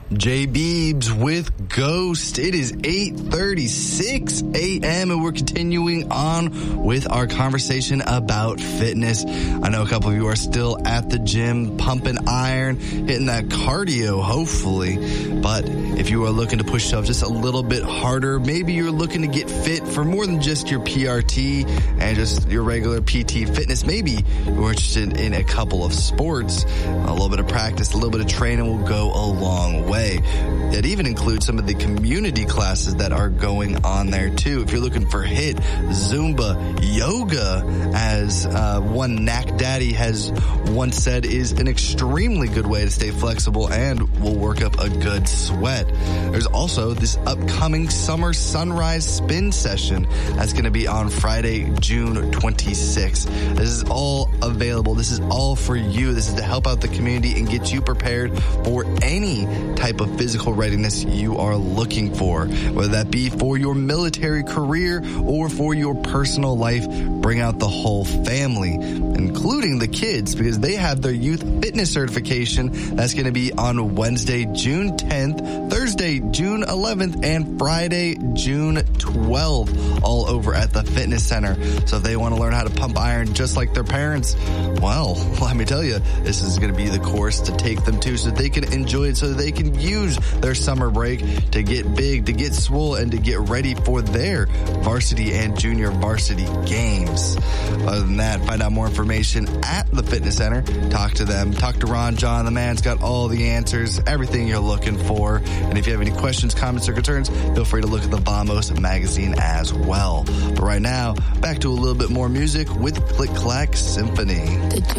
Jay Beebs with Ghost. It is 8:36 a.m. and we're continuing on with our conversation about fitness. I know a couple of you are still at the gym, pumping iron, hitting that cardio, hopefully. But if you are looking to push yourself just a little bit harder, maybe you're looking to get fit for more than just your PRT and just your regular PT fitness. Maybe you're interested in a couple of sports, a little bit of practice, a little bit of training will go a long way. It even includes some of the community classes that are going on there too. If you're looking for HIIT, Zumba, yoga, as one Knack Daddy has once said, is an extremely good way to stay flexible and will work up a good sweat. There's also this upcoming summer sunrise spin session that's going to be on Friday, June 26th. This is all available. This is all for you. This is to help out the community and get you prepared for any type of physical readiness you are looking for, whether that be for your military career or for your personal life. Bring out the whole family, including the kids, because they have their youth fitness certification. That's going to be on Wednesday, June 10th, Thursday, June 11th, and Friday, June 12th, all over at the fitness center. So if they want to learn how to pump iron just like their parents, well, let me tell you, this is going to be the course to take them to, so they can enjoy it, so they can use their summer break to get big, to get swole, and to get ready for their varsity and junior varsity games. Other than that, find out more information at the fitness center. Talk to them. Talk to Ron. John, the man's got all the answers, everything you're looking for. And if you have any questions, comments, or concerns, feel free to look at the Vamos magazine as well. But right now, back to a little bit more music with Click Clack Symphony.